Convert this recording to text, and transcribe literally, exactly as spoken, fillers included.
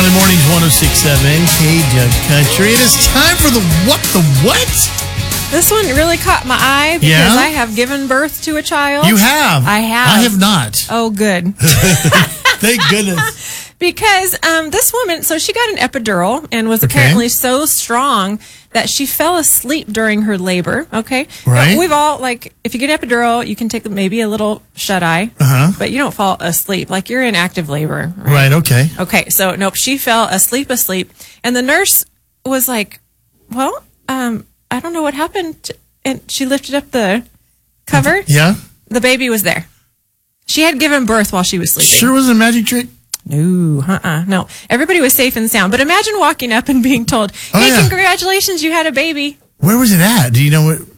Early mornings, one oh six point seven K J U D Country. It is time for the what the what? This one really caught my eye because Yeah? I have given birth to a child. You have. I have. I have not. Oh, good. Thank goodness. Because um, this woman, so she got an epidural and was Okay. apparently so strong that she fell asleep during her labor. Okay. Right. Now, we've all, like, if you get epidural, you can take maybe a little shut eye, Uh-huh. but you don't fall asleep. Like, you're in active labor. Right. Right, okay. Okay. So, nope, she fell asleep, asleep. And the nurse was like, well, um, I don't know what happened. And she lifted up the cover. Yeah? The baby was there. She had given birth while she was sleeping. Sure wasn't a magic trick? No, uh-uh, no. Everybody was safe and sound. But imagine walking up and being told, Oh, hey, yeah. congratulations, you had a baby. Where was it at? Do you know what?